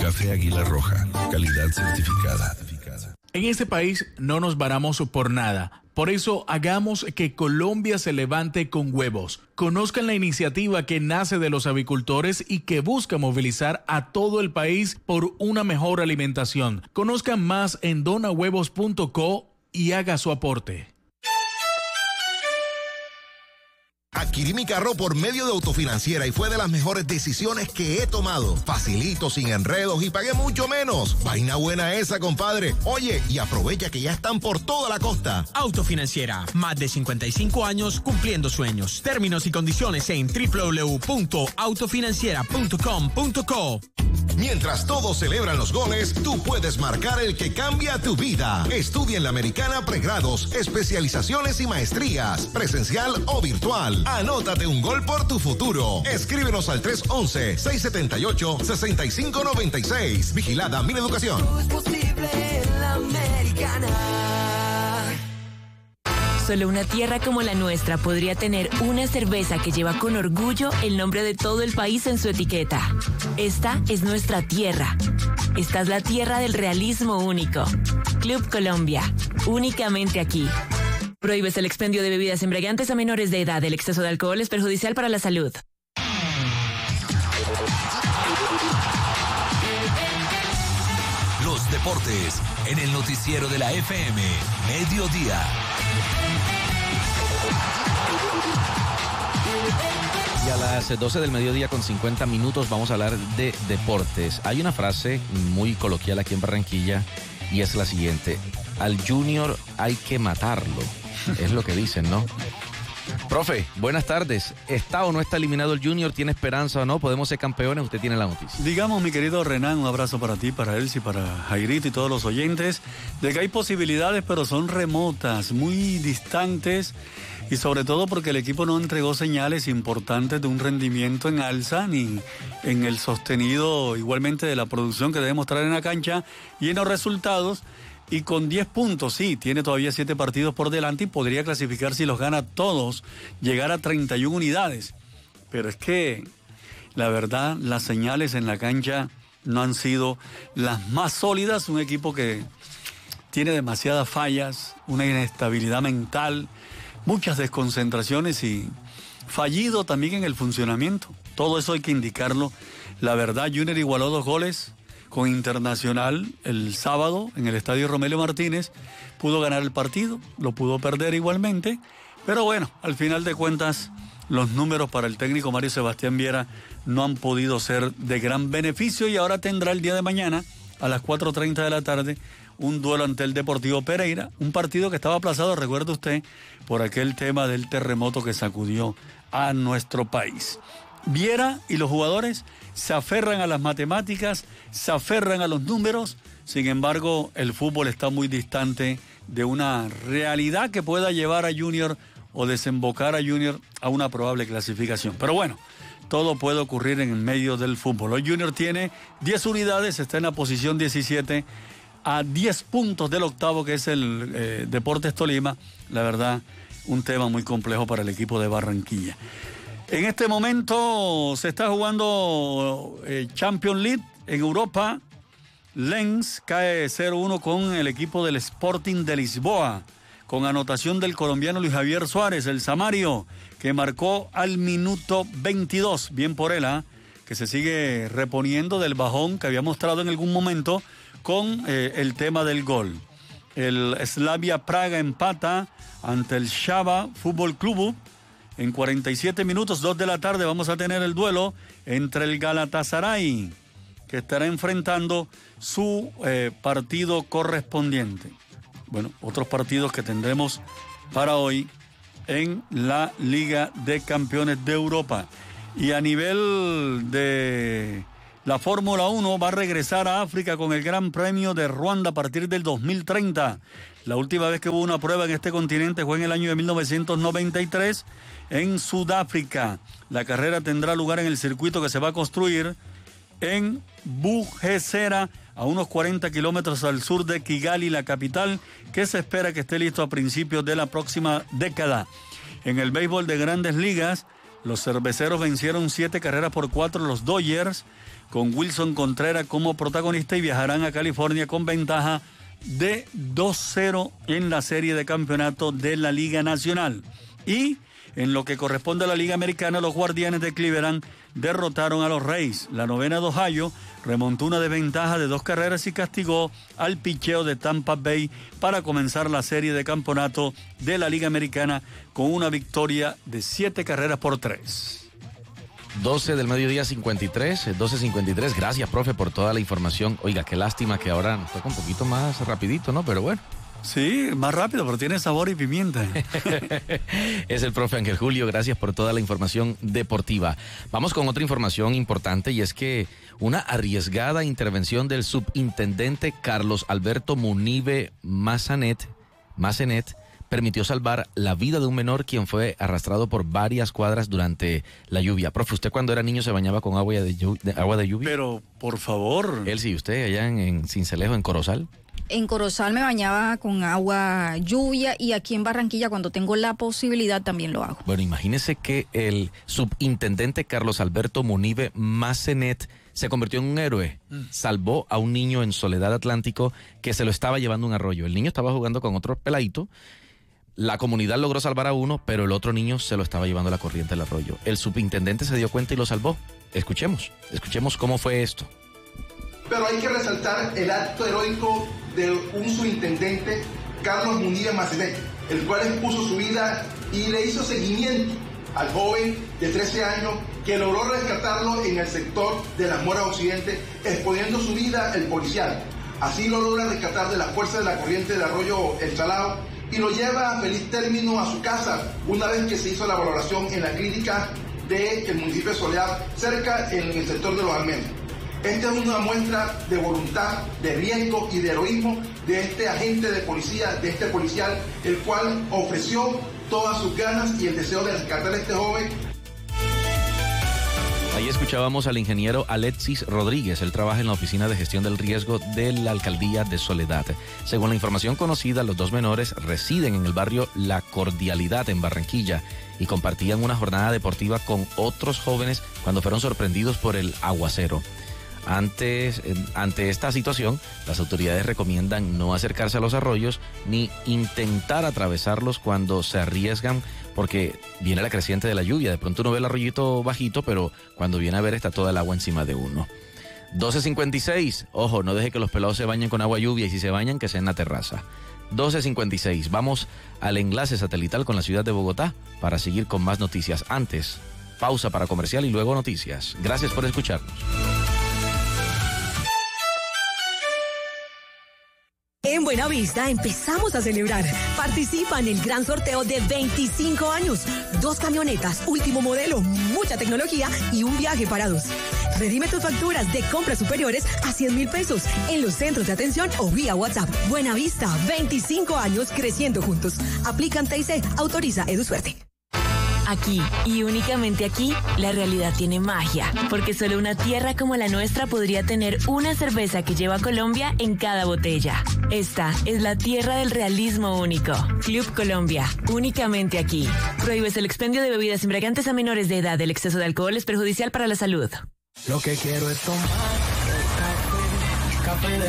Café Águila Roja, calidad certificada. En este país no nos varamos por nada. Por eso hagamos que Colombia se levante con huevos. Conozcan la iniciativa que nace de los avicultores y que busca movilizar a todo el país por una mejor alimentación. Conozcan más en donahuevos.co y haga su aporte. Adquirí mi carro por medio de Autofinanciera y fue de las mejores decisiones que he tomado. Facilito, sin enredos y pagué mucho menos. Vaina buena esa, compadre. Oye, y aprovecha que ya están por toda la costa. Autofinanciera, más de 55 años cumpliendo sueños. Términos y condiciones en www.autofinanciera.com.co. Mientras todos celebran los goles, tú puedes marcar el que cambia tu vida. Estudia en la Americana Pregrados, especializaciones y maestrías, presencial o virtual. Anótate un gol por tu futuro. Escríbenos al 311-678-6596. Vigilada Mineducación. Todo es posible en la Americana. Solo una tierra como la nuestra podría tener una cerveza que lleva con orgullo el nombre de todo el país en su etiqueta. Esta es nuestra tierra. Esta es la tierra del realismo único. Club Colombia, únicamente aquí. Prohíbes el expendio de bebidas embriagantes a menores de edad. El exceso de alcohol es perjudicial para la salud. Los deportes en el noticiero de la FM, Mediodía. Y a las 12 del mediodía con 50 minutos vamos a hablar de deportes. Hay una frase muy coloquial aquí en Barranquilla y es la siguiente: al Junior hay que matarlo. Es lo que dicen, ¿no? Profe, buenas tardes. ¿Está o no está eliminado el Junior? ¿Tiene esperanza o no? ¿Podemos ser campeones? Usted tiene la noticia. Digamos, mi querido Renan, un abrazo para ti, para Elsie, para Jairito y todos los oyentes, de que hay posibilidades, pero son remotas, muy distantes, y sobre todo porque el equipo no entregó señales importantes de un rendimiento en alza, ni en el sostenido igualmente de la producción que debe mostrar en la cancha y en los resultados. Y con 10 puntos, sí, tiene todavía 7 partidos por delante y podría clasificar si los gana todos, llegar a 31 unidades. Pero es que, la verdad, las señales en la cancha no han sido las más sólidas. Un equipo que tiene demasiadas fallas, una inestabilidad mental, muchas desconcentraciones y fallido también en el funcionamiento. Todo eso hay que indicarlo. La verdad, Junior igualó 2 goles con Internacional el sábado en el estadio Romelio Martínez. Pudo ganar el partido, lo pudo perder igualmente, pero bueno, al final de cuentas los números para el técnico Mario Sebastián Viera no han podido ser de gran beneficio y ahora tendrá el día de mañana a las 4:30 de la tarde un duelo ante el Deportivo Pereira, un partido que estaba aplazado, recuerde usted, por aquel tema del terremoto que sacudió a nuestro país. Viera y los jugadores se aferran a las matemáticas, se aferran a los números, sin embargo el fútbol está muy distante de una realidad que pueda llevar a Junior o desembocar a Junior a una probable clasificación. Pero bueno, todo puede ocurrir en el medio del fútbol. Hoy Junior tiene 10 unidades, está en la posición 17, a 10 puntos del octavo que es el Deportes Tolima. La verdad, un tema muy complejo para el equipo de Barranquilla. En este momento se está jugando Champions League en Europa. Lens cae 0-1 con el equipo del Sporting de Lisboa, con anotación del colombiano Luis Javier Suárez, el Samario, que marcó al minuto 22. Bien por él, que se sigue reponiendo del bajón que había mostrado en algún momento con el tema del gol. El Slavia Praga empata ante el Shaba Fútbol Club. En 47 minutos, 2 de la tarde, vamos a tener el duelo entre el Galatasaray, que estará enfrentando su partido correspondiente. Bueno, otros partidos que tendremos para hoy en la Liga de Campeones de Europa. Y a nivel de la Fórmula 1 va a regresar a África con el Gran Premio de Ruanda a partir del 2030. La última vez que hubo una prueba en este continente fue en el año de 1993 en Sudáfrica. La carrera tendrá lugar en el circuito que se va a construir en Bugesera, a unos 40 kilómetros al sur de Kigali, la capital, que se espera que esté listo a principios de la próxima década. En el béisbol de Grandes Ligas, los cerveceros vencieron 7 carreras por 4 los Dodgers con Wilson Contreras como protagonista y viajarán a California con ventaja de 2-0 en la serie de campeonato de la Liga Nacional. Y en lo que corresponde a la Liga Americana, los Guardianes de Cleveland derrotaron a los Rays. La novena de Ohio remontó una desventaja de 2 carreras y castigó al picheo de Tampa Bay para comenzar la serie de campeonato de la Liga Americana con una victoria de 7-3. 12 del mediodía 12:53. Gracias, profe, por toda la información. Oiga, qué lástima que ahora nos toca un poquito más rapidito, ¿no? Pero bueno. Sí, más rápido, pero tiene sabor y pimienta. Es el profe Ángel Julio, gracias por toda la información deportiva. Vamos con otra información importante y es que una arriesgada intervención del subintendente Carlos Alberto Munive Massanet permitió salvar la vida de un menor quien fue arrastrado por varias cuadras durante la lluvia. Profe, ¿usted cuando era niño se bañaba con agua de lluvia? Pero, por favor. Él sí, usted allá en Cincelejo, en Corozal. En Corozal me bañaba con agua lluvia y aquí en Barranquilla cuando tengo la posibilidad también lo hago. Bueno, imagínese que el subintendente Carlos Alberto Munive Massanet se convirtió en un héroe. Salvó a un niño en Soledad Atlántico que se lo estaba llevando un arroyo. El niño estaba jugando con otro peladito. La comunidad logró salvar a uno, pero el otro niño se lo estaba llevando la corriente del arroyo. El subintendente se dio cuenta y lo salvó. Escuchemos cómo fue esto. Pero hay que resaltar el acto heroico de un subintendente, Carlos Munive Massanet, el cual expuso su vida y le hizo seguimiento al joven de 13 años que logró rescatarlo en el sector de las Moras Occidente, exponiendo su vida el policial. Así lo logra rescatar de la fuerza de la corriente del arroyo El Salado y lo lleva a feliz término a su casa una vez que se hizo la valoración en la clínica del municipio de Soledad, cerca en el sector de Los Almendros. Esta es una muestra de voluntad, de riesgo y de heroísmo de este agente de policía, de este policial, el cual ofreció todas sus ganas y el deseo de rescatar a este joven. Ahí escuchábamos al ingeniero Alexis Rodríguez. Él trabaja en la Oficina de Gestión del Riesgo de la Alcaldía de Soledad. Según la información conocida, los dos menores residen en el barrio La Cordialidad en Barranquilla y compartían una jornada deportiva con otros jóvenes cuando fueron sorprendidos por el aguacero. Ante esta situación, las autoridades recomiendan no acercarse a los arroyos ni intentar atravesarlos cuando se arriesgan porque viene la creciente de la lluvia. De pronto uno ve el arroyito bajito, pero cuando viene a ver está toda el agua encima de uno. 12:56. Ojo, no deje que los pelados se bañen con agua lluvia y si se bañan que sea en la terraza. 12:56. Vamos al enlace satelital con la ciudad de Bogotá para seguir con más noticias. Antes, pausa para comercial y luego noticias. Gracias por escucharnos. En Buenavista empezamos a celebrar. Participa en el gran sorteo de 25 años. 2 camionetas, último modelo, mucha tecnología y un viaje para 2. Redime tus facturas de compras superiores a 100,000 pesos en los centros de atención o vía WhatsApp. Buenavista, 25 años creciendo juntos. Aplican TIC, autoriza EduSuerte. Aquí, y únicamente aquí, la realidad tiene magia, porque solo una tierra como la nuestra podría tener una cerveza que lleva Colombia en cada botella. Esta es la tierra del realismo único. Club Colombia, únicamente aquí. Prohíbes el expendio de bebidas embriagantes a menores de edad. El exceso de alcohol es perjudicial para la salud. Lo que quiero es tomar café de